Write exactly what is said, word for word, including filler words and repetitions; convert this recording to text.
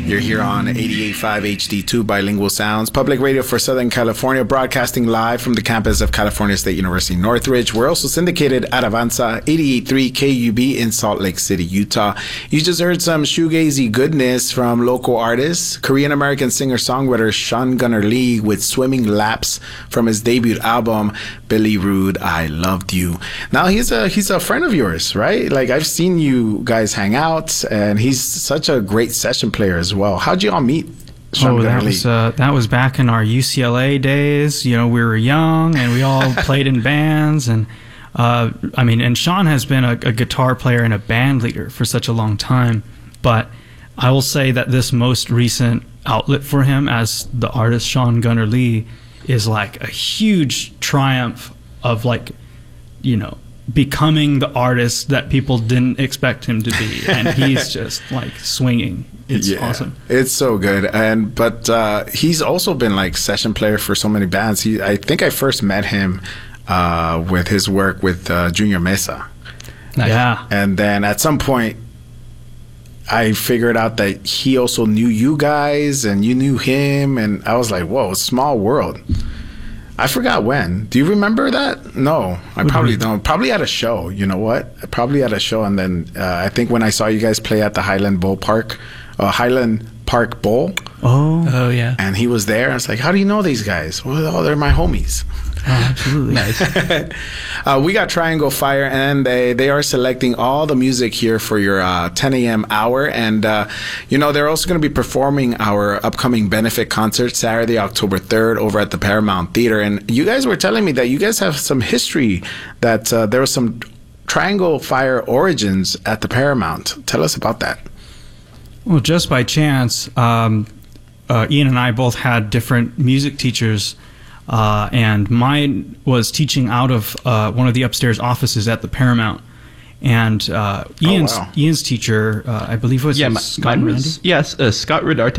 You're here on eighty-eight point five H D two Bilingual Sounds, public radio for Southern California, broadcasting live from the campus of California State University, Northridge. We're also syndicated at Avanza eighty-eight point three K U B in Salt Lake City, Utah. You just heard some shoegazy goodness from local artists, Korean-American singer-songwriter Sean Gunnar Lee with Swimming Laps from his debut album, Billy Rude, I Loved You. Now, he's a, he's a friend of yours, right? Like, I've seen you guys hang out, and he's such a great session player as well. How'd you all meet? Sean oh, that Gunnar was Lee? uh, that was back in our U C L A days. You know, we were young and we all played in bands. And uh, I mean, and Sean has been a, a guitar player and a band leader for such a long time. But I will say that this most recent outlet for him as the artist Sean Gunnar Lee is like a huge triumph of, like, you know, becoming the artist that people didn't expect him to be, and he's just like swinging. It's yeah, awesome. It's so good. And but uh, he's also been like session player for so many bands. He, I think I first met him uh, with his work with uh, Junior Mesa. Nice. Yeah, and then at some point, I figured out that he also knew you guys, and you knew him, and I was like, "Whoa, small world." I forgot when. Do you remember that? No, I probably don't. Probably at a show. You know what? Probably at a show. And then uh, I think when I saw you guys play at the Highland Bowl Park, uh, Highland Park Bowl. Oh, oh yeah. And he was there. I was like, how do you know these guys? Well, oh, they're my homies. Oh, absolutely. Nice. uh, we got Triangle Fire, and they, they are selecting all the music here for your uh, ten a.m. hour. And, uh, you know, they're also going to be performing our upcoming benefit concert Saturday, October third, over at the Paramount Theater. And you guys were telling me that you guys have some history, that uh, there was some Triangle Fire origins at the Paramount. Tell us about that. Well, just by chance, um, uh, Ian and I both had different music teachers. Uh, and mine was teaching out of uh, one of the upstairs offices at the Paramount. And uh, Ian's oh, wow. Ian's teacher, uh, I believe, was yeah, Scott mine Randy? was yes, uh, Scott Rodarte.